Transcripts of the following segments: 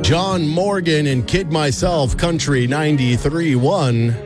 John Morgan and Kid Myself, Country 93.1.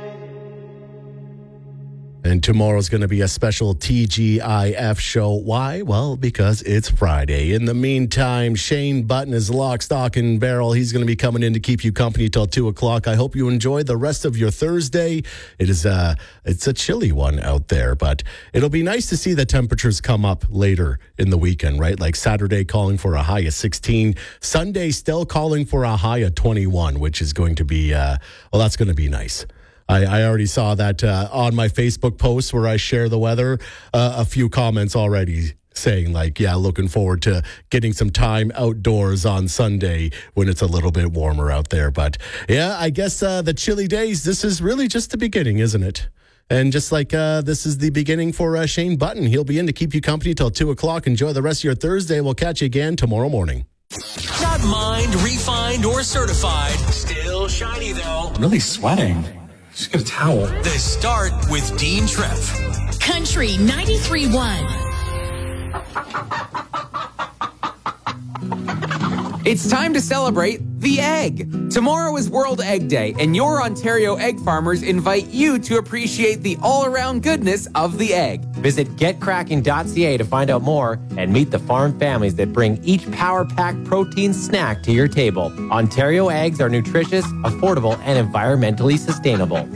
And tomorrow's going to be a special TGIF show. Why? Well, because it's Friday. In the meantime, Shane Button is lock, stock, and barrel. He's going to be coming in to keep you company till 2 o'clock. I hope you enjoy the rest of your Thursday. It's a chilly one out there, but it'll be nice to see the temperatures come up later in the weekend, right? Like Saturday calling for a high of 16. Sunday still calling for a high of 21, which is going to be, that's going to be nice. I already saw that on my Facebook post where I share the weather. A few comments already saying like, yeah, looking forward to getting some time outdoors on Sunday when it's a little bit warmer out there. But yeah, I guess the chilly days, this is really just the beginning, isn't it? And just like this is the beginning for Shane Button. He'll be in to keep you company till 2 o'clock. Enjoy the rest of your Thursday. We'll catch you again tomorrow morning. Not mined, refined, or certified. Still shiny, though. I'm really sweating. Just get a towel. The Start with Dean Treff. Country 93.1. It's time to celebrate the egg. Tomorrow is World Egg Day, and your Ontario egg farmers invite you to appreciate the all-around goodness of the egg. Visit getcracking.ca to find out more and meet the farm families that bring each power-packed protein snack to your table. Ontario eggs are nutritious, affordable, and environmentally sustainable.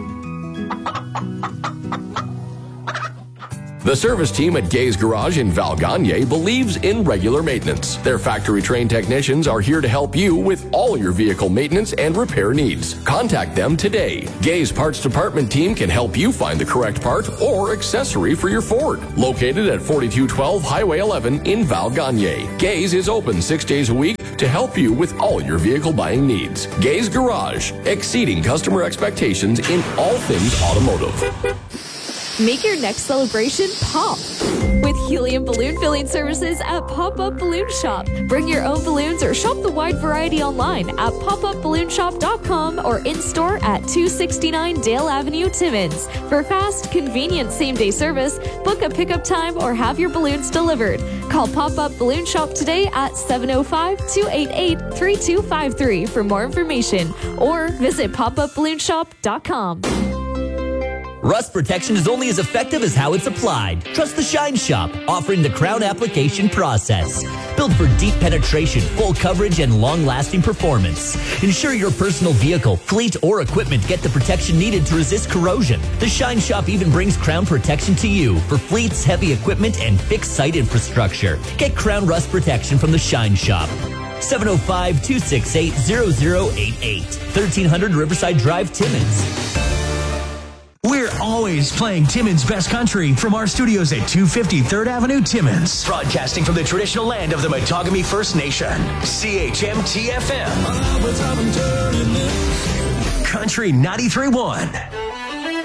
The service team at Gay's Garage in Val Gagne believes in regular maintenance. Their factory-trained technicians are here to help you with all your vehicle maintenance and repair needs. Contact them today. Gay's Parts Department team can help you find the correct part or accessory for your Ford. Located at 4212 Highway 11 in Val Gagne. Gay's is open 6 days a week to help you with all your vehicle buying needs. Gay's Garage, exceeding customer expectations in all things automotive. Make your next celebration pop with helium balloon filling services at Pop-Up Balloon Shop. Bring your own balloons or shop the wide variety online at popupballoonshop.com or in-store at 269 Dale Avenue, Timmins. For fast, convenient same-day service, book a pickup time or have your balloons delivered. Call Pop-Up Balloon Shop today at 705-288-3253 for more information or visit popupballoonshop.com. Rust protection is only as effective as how it's applied. Trust the Shine Shop, offering the Crown application process. Built for deep penetration, full coverage, and long-lasting performance. Ensure your personal vehicle, fleet, or equipment get the protection needed to resist corrosion. The Shine Shop even brings Crown protection to you for fleets, heavy equipment, and fixed site infrastructure. Get Crown Rust protection from the Shine Shop. 705-268-0088. 1300 Riverside Drive, Timmins. We're always playing Timmins' best country from our studios at 250 3rd Avenue, Timmins. Broadcasting from the traditional land of the Matagami First Nation. CHMT-FM. Country 93.1.